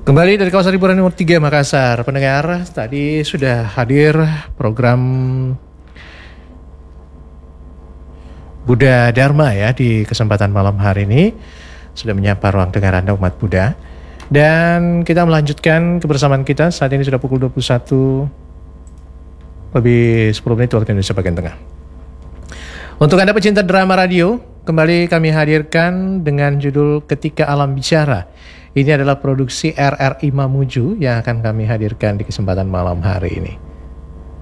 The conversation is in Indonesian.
Kembali dari kawasan hiburan nomor 3 Makassar. Pendengar, tadi sudah hadir program Buddha Dharma ya di kesempatan malam hari ini. Sudah menyapa ruang dengar Anda umat Buddha. Dan kita melanjutkan kebersamaan kita. Saat ini sudah pukul 21 lebih 10 menit waktu Indonesia bagian tengah. Untuk Anda pecinta drama radio, kembali kami hadirkan dengan judul Ketika Alam Bicara. Ini adalah produksi RRI Mamuju yang akan kami hadirkan di kesempatan malam hari ini.